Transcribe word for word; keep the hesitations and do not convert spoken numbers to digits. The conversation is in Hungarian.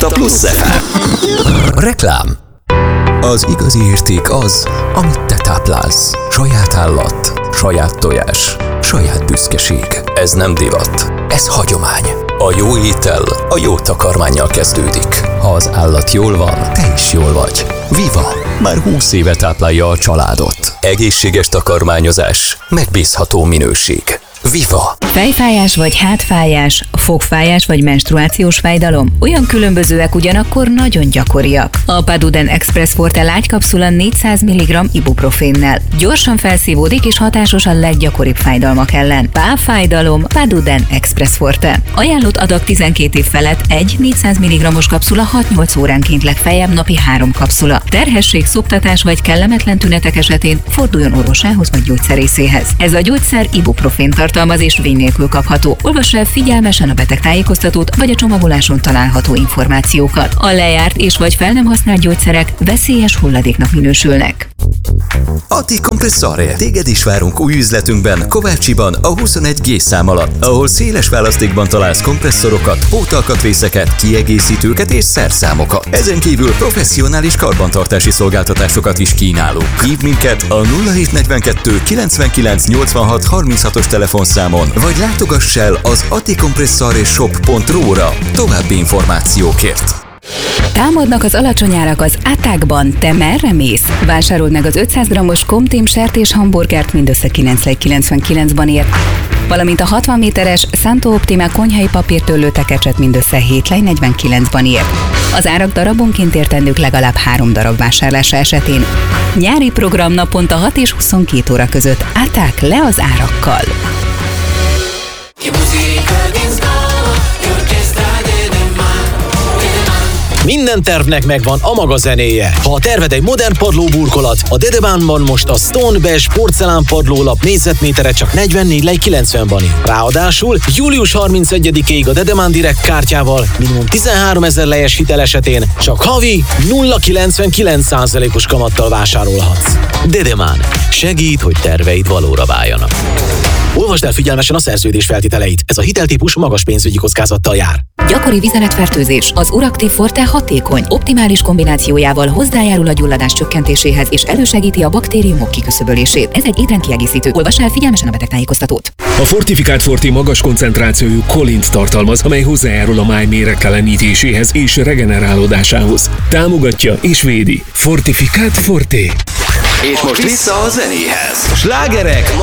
a Plusz ef em. Reklám. Az igazi érték az, amit te táplálsz. Saját állat, saját tojás, saját büszkeség. Ez nem divat, ez hagyomány. A jó étel a jó takarmánnyal kezdődik. Ha az állat jól van, te is jól vagy. Viva! Már húsz éve táplálja a családot. Egészséges takarmányozás, megbízható minőség. Viva! Fejfájás vagy hátfájás, fogfájás vagy menstruációs fájdalom olyan különbözőek, ugyanakkor nagyon gyakoriak. A Paduden Express Forte lágykapszula négyszáz milligramm ibuprofénnel gyorsan felszívódik és hatásos a leggyakoribb fájdalmak ellen. Pálfájdalom, Paduden Express Forte. Ajánlott adag tizenkét év felett egy négyszáz milligrammos kapszula hat-nyolc óránként, legfeljebb napi három kapszula. Terhesség, szoptatás vagy kellemetlen tünetek esetén forduljon orvosához vagy gyógyszerészéhez. Ez a gyógyszer ibuprofén tartalmaz és vény nélkül kapható. Olvass el figyelmesen a betegtájékoztatót vagy a csomagoláson található információkat. A lejárt és vagy fel nem használt gyógyszerek veszélyes hulladéknak minősülnek. Ati Compressore. Téged is várunk új üzletünkben, Kovácsiban, a huszonegy G szám alatt, ahol széles választékban találsz kompresszorokat, pótalkatrészeket, kiegészítőket és szerszámokat. Ezen kívül professzionális karbantartási szolgáltatásokat is kínálunk. Hívd minket a nulla hét negyvenkettő kilencvenkilenc nyolcvanhat harminchatos telefonszámon, vagy látogass el az atikompressoreshop pont ru-ra további információkért. Támadnak az alacsony árak az Attackban, te merre mész? Vásárold meg az ötszáz grammos Comteam sertés hamburgert mindössze kilenc lej kilencvenkilencben ért, valamint a hatvan méteres Santo Optima konyhai papírtörlő tekecset mindössze hét lej negyvenkilencben ért. Az árak darabonként értendők legalább három darab vásárlása esetén. Nyári program naponta hat és huszonkét óra között. Attack, le az árakkal! Minden tervnek megvan a maga zenéje. Ha a terved egy modern padlóburkolat, a Dedemánban most a Stone Beige porcelán padlólap négyzetmétere csak negyvennégy lej kilencvenben. Ráadásul július harmincegyedikéig a Dedemán Direkt kártyával minimum tizenháromezer lejes hitel esetén csak havi nulla egész kilencvenkilenc százalékos kamattal vásárolhatsz. Dedemán. Segít, hogy terveid valóra váljanak. Olvasd el figyelmesen a szerződés feltételeit. Ez a hiteltípus magas pénzügyi kockázattal jár. Gyakori vizeletfertőzés. Az Uractiv Forte hatékony, optimális kombinációjával hozzájárul a gyulladás csökkentéséhez és elősegíti a baktériumok kiküszöbölését. Ez egy étrendkiegészítő. Olvass el figyelmesen a betegtájékoztatót. A Fortifikált Forte magas koncentrációjú kolint tartalmaz, amely hozzájárul a máj méregtelenítéséhez és regenerálódásához. Támogatja és védi. Fortifikált Forte. És most vissza a zenéhez. Slágerek